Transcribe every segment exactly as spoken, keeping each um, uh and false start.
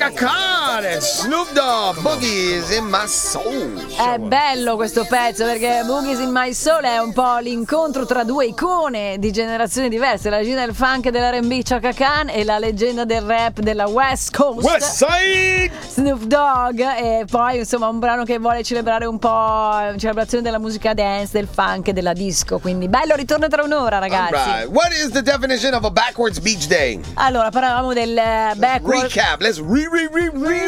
Chaka Khan e Snoop Dogg, Boogie's in My Soul. È bello questo pezzo perché Boogie's in My Soul è un po' l'incontro tra due icone di generazioni diverse, la regina del funk e dell'R and B Chaka Khan e la leggenda del rap della West Coast West Side Snoop Dogg. E poi insomma un brano che vuole celebrare un po' la celebrazione della musica dance, del funk e della disco, quindi bello, ritorno tra un'ora, ragazzi. Alright. What is the definition of a backwards beach day? Allora parlavamo del uh, backward Recap, let's re re re re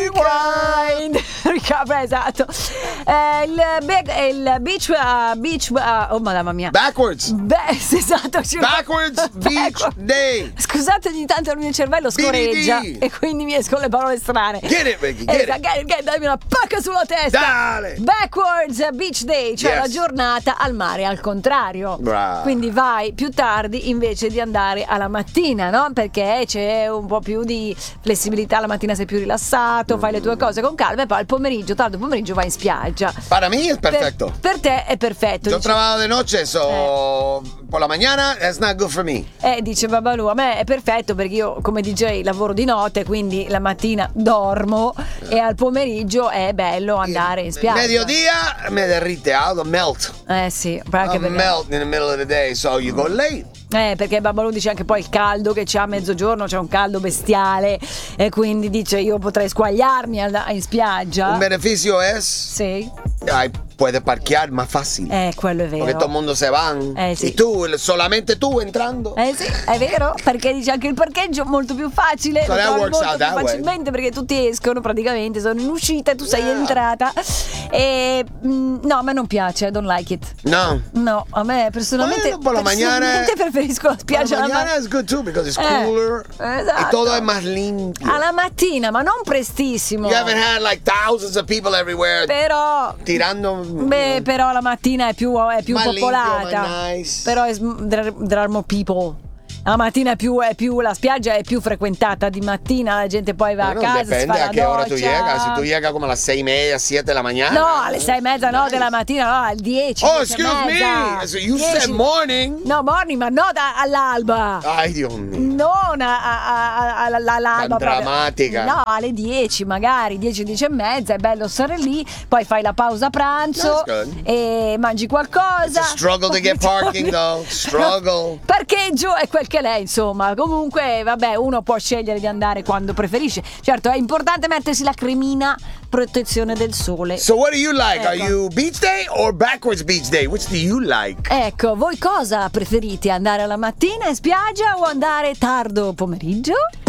rewind. Recap, esatto. Eh, il, back, il beach uh, beach uh, oh mamma mia, Backwards Beh, esatto, ci- Backwards beach Backward. day. Scusate, ogni tanto il mio cervello scorreggia B D D. e quindi mi escono le parole strane. Get it, Ricky, get Eh, it. get it, get it, dammi una pacca sulla testa. Dale. Backwards Beach Day, cioè Yes. la giornata al mare al contrario. Brava. Quindi vai più tardi invece di andare alla mattina, no? Perché c'è un po' più di flessibilità, la mattina sei più rilassato, fai le tue cose con calma e poi al pomeriggio, tardo pomeriggio vai in spiaggia. Para mí es perfecto. Per, per te è perfetto. Yo Dice, trabajo de noche, so por la mañana it's not good for me. eh, dice Babalù, a me è perfetto perché io come D J lavoro di notte, quindi la mattina dormo e al pomeriggio è bello andare in spiaggia. Mediodía me derrite, I'll melt. Eh sì, anche I'll perché, melt in the middle of the day, so you go late. eh, perché Babalù dice anche poi il caldo che c'è a mezzogiorno, c'è un caldo bestiale e quindi dice io potrei squagliarmi al- in spiaggia. Un beneficio es, Sì, ay, puedes parquear más fácil. eh, quello è Porque todo el vero. mundo se van. Eh, sì. Y tú, solamente tú entrando. Eh sì, è vero, perché dice anche il parcheggio è molto più facile, So lo that trovi works molto out più that way. facilmente perché tutti escono praticamente, sono in uscita e tu sei Yeah. entrata. E mm, no, a me non piace, I don't like it. No. No, a me personalmente, Bueno, por la mañana- personalmente preferisco la spiaggia alla Mañana mattina. es good too because it's Eh, cooler. esatto. Y todo es más limpio. Alla mattina, ma non prestissimo. You haven't had like thousands of people everywhere Però tirando. beh, però la mattina è più, è più Ma popolata. limpio, ma nice. Però è, there, there are more people. La mattina è più, è più, la spiaggia è più frequentata di mattina, la gente poi va Bueno, a casa, si depende fa a la qué hora tú doccia. llegas. Si tú llegas como a las seis y media, siete de la mañana. No, alle sei e mezza no Nice. della mattina, no, alle dieci. Oh, dieci e excuse mezza. me. So you dieci. said morning. No, morning, ma no da- all'alba. Ay, Dios mío. Non a, a, a, a- alla- all'alba Tan proprio. drammatica. No, alle dieci magari, dieci, dieci e mezza, è bello stare lì, poi fai la pausa pranzo That's good. e mangi qualcosa. It's a struggle to get parking though. Struggle. Parcheggio è quel che l'è, insomma. Comunque, vabbè, uno può scegliere di andare quando preferisce. Certo, è importante mettersi la cremina protezione del sole. So what do you like? Are Ecco. you beach day or backwards beach day? Which do you like? Ecco, voi cosa preferite? Andare alla mattina in spiaggia o andare tardo pomeriggio?